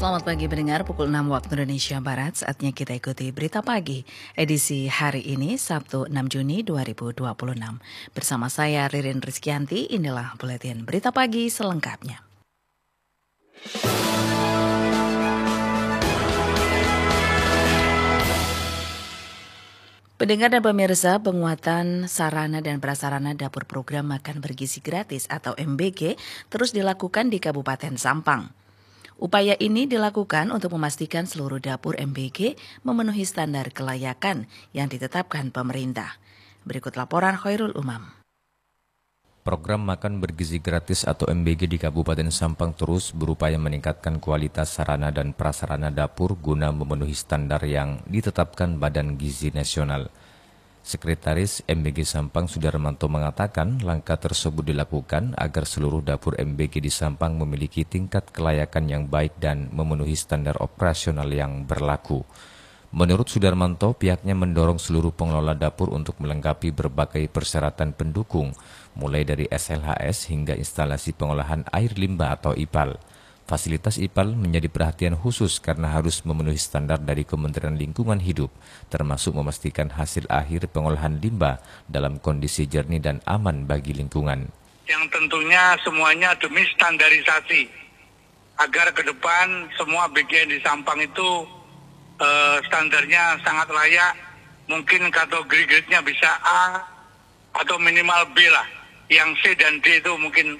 Selamat pagi pendengar, pukul 6 waktu Indonesia Barat, saatnya kita ikuti Berita Pagi, edisi hari ini, Sabtu 6 Juni 2026. Bersama saya Ririn Rizkianti, inilah Buletin Berita Pagi selengkapnya. Pendengar dan pemirsa, penguatan sarana dan prasarana dapur program makan bergizi gratis atau MBG terus dilakukan di Kabupaten Sampang. Upaya ini dilakukan untuk memastikan seluruh dapur MBG memenuhi standar kelayakan yang ditetapkan pemerintah. Berikut laporan Khairul Umam. Program makan bergizi gratis atau MBG di Kabupaten Sampang terus berupaya meningkatkan kualitas sarana dan prasarana dapur guna memenuhi standar yang ditetapkan Badan Gizi Nasional. Sekretaris MBG Sampang Sudarmanto mengatakan langkah tersebut dilakukan agar seluruh dapur MBG di Sampang memiliki tingkat kelayakan yang baik dan memenuhi standar operasional yang berlaku. Menurut Sudarmanto, pihaknya mendorong seluruh pengelola dapur untuk melengkapi berbagai persyaratan pendukung, mulai dari SLHS hingga instalasi pengolahan air limbah atau IPAL. Fasilitas IPAL menjadi perhatian khusus karena harus memenuhi standar dari Kementerian Lingkungan Hidup, termasuk memastikan hasil akhir pengolahan limbah dalam kondisi jernih dan aman bagi lingkungan. Yang tentunya semuanya demi standarisasi, agar ke depan semua BGN di Sampang itu standarnya sangat layak, mungkin kategori grade-nya bisa A atau minimal B lah, yang C dan D itu mungkin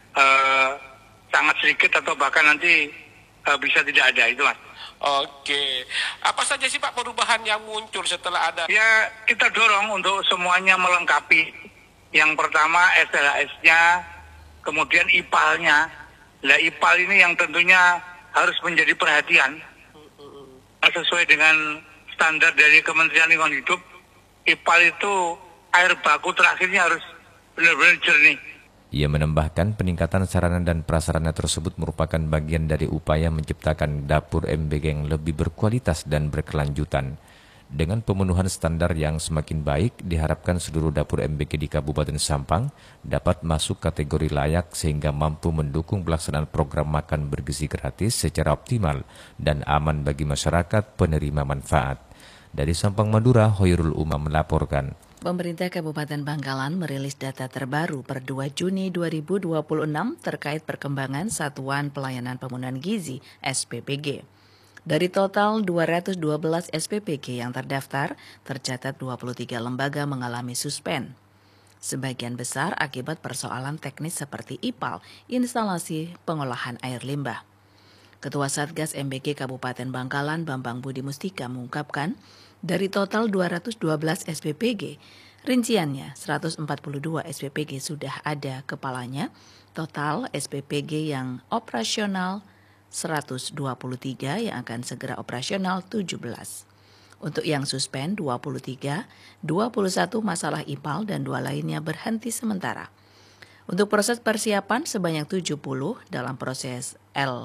sangat sedikit atau bahkan nanti bisa tidak ada itu, Mas. Oke, apa saja sih Pak perubahan yang muncul setelah ada? Ya, kita dorong untuk semuanya melengkapi. Yang pertama SLHS-nya, kemudian IPAL-nya. Nah, IPAL ini yang tentunya harus menjadi perhatian sesuai dengan standar dari Kementerian Lingkungan Hidup. IPAL itu air baku terakhirnya harus benar-benar jernih. Ia menambahkan peningkatan sarana dan prasarana tersebut merupakan bagian dari upaya menciptakan dapur MBG yang lebih berkualitas dan berkelanjutan. Dengan pemenuhan standar yang semakin baik, diharapkan seluruh dapur MBG di Kabupaten Sampang dapat masuk kategori layak sehingga mampu mendukung pelaksanaan program makan bergizi gratis secara optimal dan aman bagi masyarakat penerima manfaat. Dari Sampang, Madura, Khairul Umam melaporkan. Pemerintah Kabupaten Bangkalan merilis data terbaru per 2 Juni 2026 terkait perkembangan Satuan Pelayanan Pemenuhan Gizi (SPPG). Dari total 212 SPPG yang terdaftar, tercatat 23 lembaga mengalami suspend. Sebagian besar akibat persoalan teknis seperti IPAL, instalasi pengolahan air limbah. Ketua Satgas MBG Kabupaten Bangkalan, Bambang Budi Mustika, mengungkapkan, dari total 212 SPPG, rinciannya 142 SPPG sudah ada kepalanya, total SPPG yang operasional 123 yang akan segera operasional 17. Untuk yang suspend 23, 21 masalah IPAL dan 2 lainnya berhenti sementara. Untuk proses persiapan sebanyak 70 dalam proses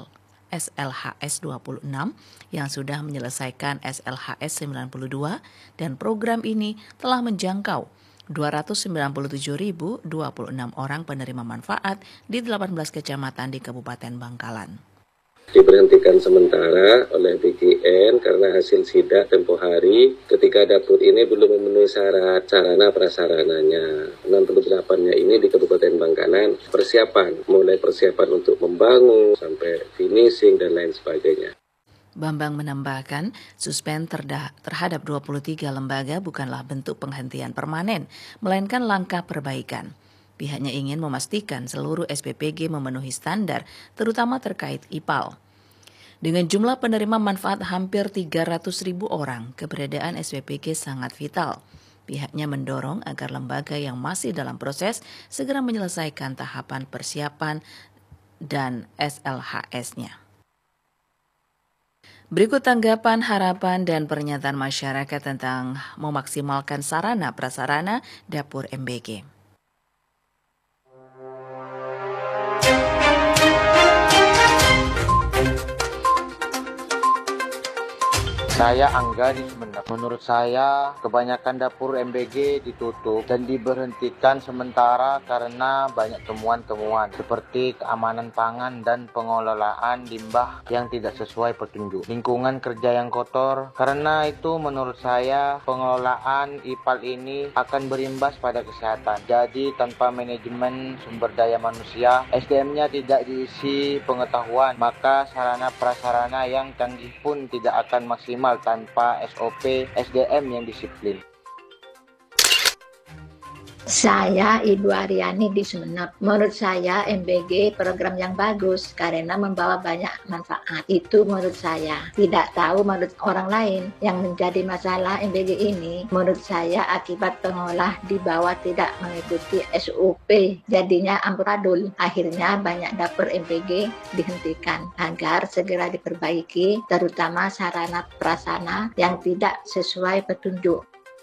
SLHS 26 yang sudah menyelesaikan SLHS 92 dan program ini telah menjangkau 297.026 orang penerima manfaat di 18 kecamatan di Kabupaten Bangkalan. Diberhentikan sementara oleh BGN karena hasil sidak tempo hari ketika dapur ini belum memenuhi syarat sarana prasarananya. 68-nya ini di Kabupaten Bangkalan mulai persiapan untuk membangun sampai finishing dan lain sebagainya. Bambang menambahkan, suspend terhadap 23 lembaga bukanlah bentuk penghentian permanen, melainkan langkah perbaikan. Pihaknya ingin memastikan seluruh SPPG memenuhi standar, terutama terkait IPAL. Dengan jumlah penerima manfaat hampir 300.000 orang, keberadaan SPPG sangat vital. Pihaknya mendorong agar lembaga yang masih dalam proses segera menyelesaikan tahapan persiapan dan SLHS-nya. Berikut tanggapan, harapan, dan pernyataan masyarakat tentang memaksimalkan sarana prasarana dapur MBG. Saya Angga di Sumeneb. Menurut saya, kebanyakan dapur MBG ditutup dan diberhentikan sementara karena banyak temuan-temuan seperti keamanan pangan dan pengelolaan limbah yang tidak sesuai petunjuk. Lingkungan kerja yang kotor. Karena itu menurut saya, pengelolaan IPAL ini akan berimbas pada kesehatan. Jadi tanpa manajemen sumber daya manusia, SDM-nya tidak diisi pengetahuan, maka sarana prasarana yang canggih pun tidak akan maksimal tanpa SOP SDM yang disiplin. Saya Ibu Aryani di Sumeneb. Menurut saya MBG program yang bagus karena membawa banyak manfaat. Itu menurut saya. Tidak tahu menurut orang lain. Yang menjadi masalah MBG ini menurut saya akibat pengolah di bawah tidak mengikuti SOP. Jadinya amburadul. Akhirnya banyak dapur MBG dihentikan agar segera diperbaiki, terutama sarana prasarana yang tidak sesuai petunjuk.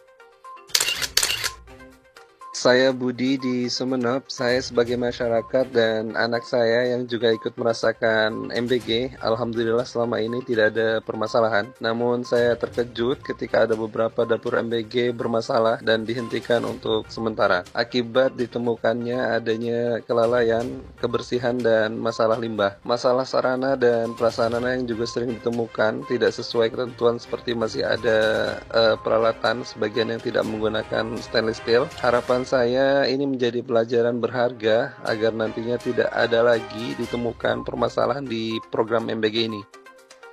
Saya Budi di Sumeneb. Saya sebagai masyarakat dan anak saya yang juga ikut merasakan MBG, alhamdulillah selama ini tidak ada permasalahan. Namun saya terkejut ketika ada beberapa dapur MBG bermasalah dan dihentikan untuk sementara. Akibat ditemukannya adanya kelalaian, kebersihan dan masalah limbah. Masalah sarana dan prasarana yang juga sering ditemukan tidak sesuai ketentuan seperti masih ada peralatan sebagian yang tidak menggunakan stainless steel. Harapan saya ini menjadi pelajaran berharga agar nantinya tidak ada lagi ditemukan permasalahan di program MBG ini.